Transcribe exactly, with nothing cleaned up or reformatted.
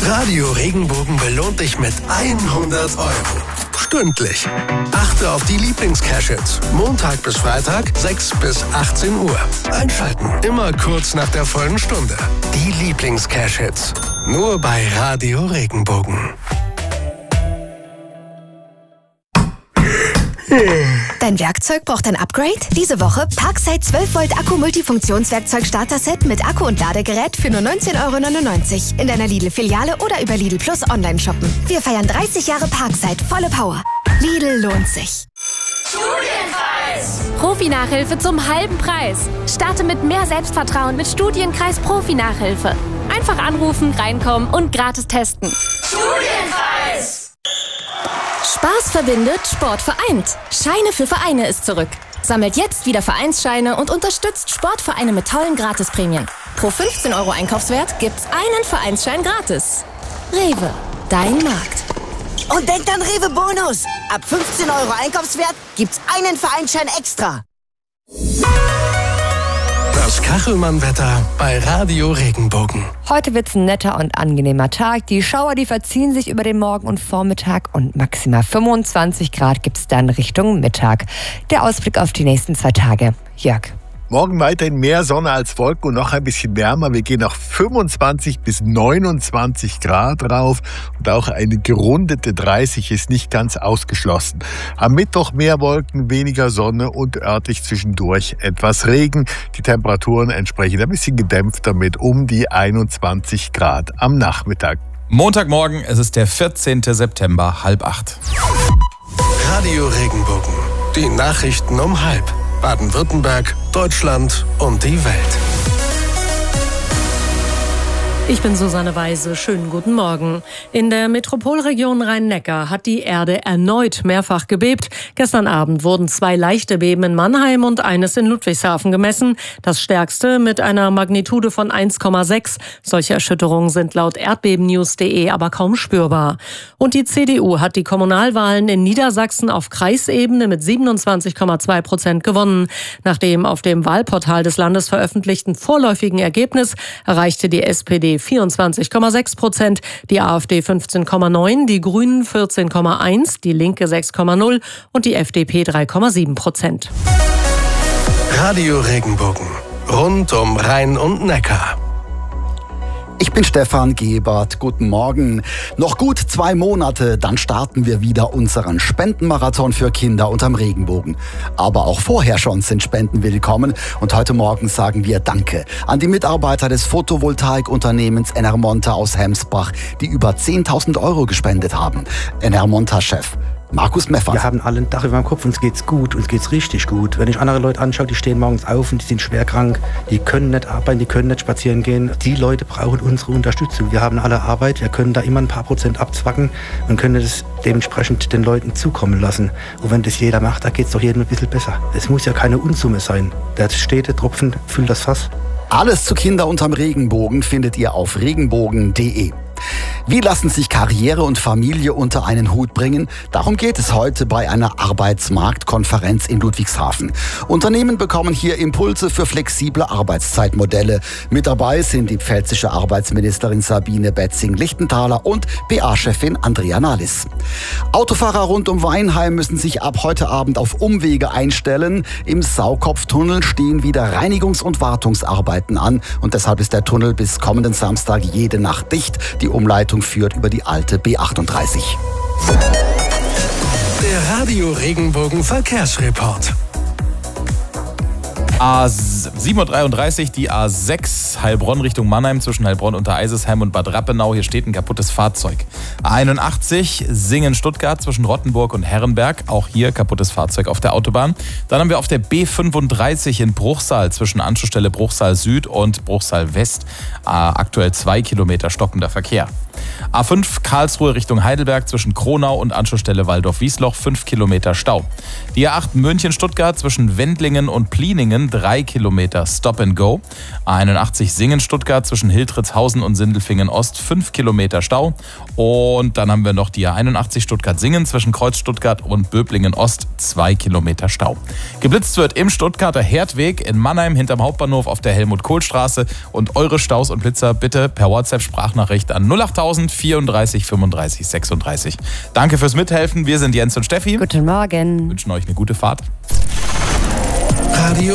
Radio Regenbogen belohnt dich mit hundert Euro. Stündlich. Achte auf die Lieblings-Cash-Hits. Montag bis Freitag, sechs bis achtzehn Uhr. Einschalten. Immer kurz nach der vollen Stunde. Die Lieblings-Cash-Hits. Nur bei Radio Regenbogen. Dein Werkzeug braucht ein Upgrade? Diese Woche Parkside zwölf Volt Akku-Multifunktionswerkzeug Starter-Set mit Akku und Ladegerät für nur neunzehn Euro neunundneunzig. In deiner Lidl-Filiale oder über Lidl Plus online shoppen. Wir feiern dreißig Jahre Parkside, volle Power. Lidl lohnt sich. Studienkreis! Profi-Nachhilfe zum halben Preis. Starte mit mehr Selbstvertrauen mit Studienkreis Profi-Nachhilfe. Einfach anrufen, reinkommen und gratis testen. Studienkreis! Spaß verbindet, Sport vereint. Scheine für Vereine ist zurück. Sammelt jetzt wieder Vereinsscheine und unterstützt Sportvereine mit tollen Gratisprämien. Pro fünfzehn Euro Einkaufswert gibt's einen Vereinsschein gratis. Rewe, dein Markt. Und denkt an Rewe Bonus. Ab fünfzehn Euro Einkaufswert gibt's einen Vereinsschein extra. Das Kachelmann-Wetter bei Radio Regenbogen. Heute wird's ein netter und angenehmer Tag. Die Schauer, die verziehen sich über den Morgen und Vormittag und maximal fünfundzwanzig Grad gibt's dann Richtung Mittag. Der Ausblick auf die nächsten zwei Tage. Jörg. Morgen weiterhin mehr Sonne als Wolken und noch ein bisschen wärmer. Wir gehen auf fünfundzwanzig bis neunundzwanzig Grad rauf und auch eine gerundete dreißig ist nicht ganz ausgeschlossen. Am Mittwoch mehr Wolken, weniger Sonne und örtlich zwischendurch etwas Regen. Die Temperaturen entsprechend ein bisschen gedämpfter mit um die einundzwanzig Grad am Nachmittag. Montagmorgen, es ist der vierzehnten September, halb acht. Radio Regenbogen. Die Nachrichten um halb. Baden-Württemberg, Deutschland und die Welt. Ich bin Susanne Weise. Schönen guten Morgen. In der Metropolregion Rhein-Neckar hat die Erde erneut mehrfach gebebt. Gestern Abend wurden zwei leichte Beben in Mannheim und eines in Ludwigshafen gemessen. Das stärkste mit einer Magnitude von eins Komma sechs. Solche Erschütterungen sind laut erdbebennews punkt de aber kaum spürbar. Und die C D U hat die Kommunalwahlen in Niedersachsen auf Kreisebene mit siebenundzwanzig Komma zwei Prozent gewonnen. Nach dem auf dem Wahlportal des Landes veröffentlichten vorläufigen Ergebnis erreichte die S P D vierundzwanzig Komma sechs Prozent, die AfD fünfzehn Komma neun, die Grünen vierzehn Komma eins, die Linke sechs Komma null und die F D P drei Komma sieben Prozent. Radio Regenbogen. Rund um Rhein und Neckar. Ich bin Stefan Gebert. Guten Morgen. Noch gut zwei Monate, dann starten wir wieder unseren Spendenmarathon für Kinder unterm Regenbogen. Aber auch vorher schon sind Spenden willkommen und heute Morgen sagen wir Danke an die Mitarbeiter des Photovoltaikunternehmens Enermonta aus Hemsbach, die über zehntausend Euro gespendet haben. Enermonta-Chef Markus Meffert. Wir haben alle ein Dach über dem Kopf, uns geht's gut, uns geht's richtig gut. Wenn ich andere Leute anschaue, die stehen morgens auf und die sind schwer krank, die können nicht arbeiten, die können nicht spazieren gehen. Die Leute brauchen unsere Unterstützung. Wir haben alle Arbeit, wir können da immer ein paar Prozent abzwacken und können das dementsprechend den Leuten zukommen lassen. Und wenn das jeder macht, da geht's doch jedem ein bisschen besser. Es muss ja keine Unsumme sein. Der stete Tropfen füllt das Fass. Alles zu Kinder unterm Regenbogen findet ihr auf regenbogen punkt de. Wie lassen sich Karriere und Familie unter einen Hut bringen? Darum geht es heute bei einer Arbeitsmarktkonferenz in Ludwigshafen. Unternehmen bekommen hier Impulse für flexible Arbeitszeitmodelle. Mit dabei sind die pfälzische Arbeitsministerin Sabine Betzing-Lichtenthaler und P A-Chefin Andrea Nahlis. Autofahrer rund um Weinheim müssen sich ab heute Abend auf Umwege einstellen. Im Saukopftunnel stehen wieder Reinigungs- und Wartungsarbeiten an und deshalb ist der Tunnel bis kommenden Samstag jede Nacht dicht. Die Umleitung führt über die alte B achtunddreißig. Der Radio Regenbogen Verkehrsreport. A sieben Uhr dreiunddreißig, die A sechs Heilbronn Richtung Mannheim zwischen Heilbronn unter Eisesheim und Bad Rappenau. Hier steht ein kaputtes Fahrzeug. A einundachtzig Singen-Stuttgart zwischen Rottenburg und Herrenberg. Auch hier kaputtes Fahrzeug auf der Autobahn. Dann haben wir auf der B fünfunddreißig in Bruchsal zwischen Anschlussstelle Bruchsal Süd und Bruchsal West. Aktuell zwei Kilometer stockender Verkehr. A fünf Karlsruhe Richtung Heidelberg zwischen Kronau und Anschlussstelle Waldorf-Wiesloch, fünf Kilometer Stau. Die A acht München-Stuttgart zwischen Wendlingen und Plieningen, drei Kilometer Stop and Go. A einundachtzig Singen-Stuttgart zwischen Hiltritzhausen und Sindelfingen-Ost, fünf Kilometer Stau. Und dann haben wir noch die A einundachtzig Stuttgart-Singen zwischen Kreuz-Stuttgart und Böblingen-Ost, zwei Kilometer Stau. Geblitzt wird im Stuttgarter Herdweg in Mannheim hinterm Hauptbahnhof auf der Helmut-Kohl-Straße. Und eure Staus und Blitzer bitte per WhatsApp-Sprachnachricht an null acht tausend neun vierunddreißig fünfunddreißig sechsunddreißig. Danke fürs Mithelfen. Wir sind Jens und Steffi. Guten Morgen. Wünschen euch eine gute Fahrt. Radio